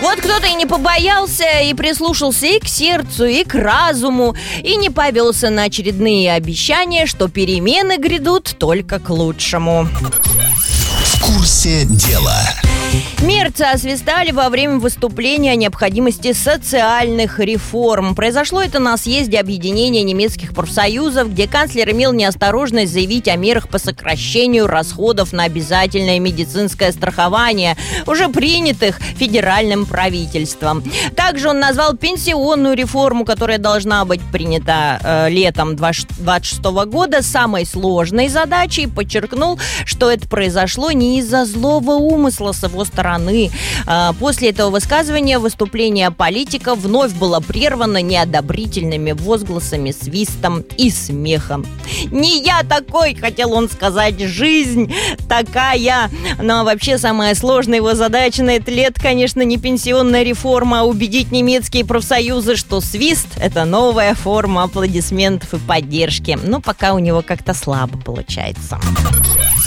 Вот кто-то и не побоялся, и прислушался и к сердцу, и к разуму, и не повелся на очередные обещания, что перемены грядут только к лучшему. В курсе дела. Мерцы освистали во время выступления о необходимости социальных реформ. Произошло это на съезде объединения немецких профсоюзов, где канцлер имел неосторожность заявить о мерах по сокращению расходов на обязательное медицинское страхование, уже принятых федеральным правительством. Также он назвал пенсионную реформу, которая должна быть принята летом 2026 года, самой сложной задачей, и подчеркнул, что это произошло не из-за злого умысла с его стороны. После этого высказывания выступление политика вновь было прервано неодобрительными возгласами, свистом и смехом. «Не я такой!» — хотел он сказать. «Жизнь такая!» Но вообще самая сложная его задача на это лет, конечно, не пенсионная реформа, а убедить немецкие профсоюзы, что свист — это новая форма аплодисментов и поддержки. Но пока у него как-то слабо получается.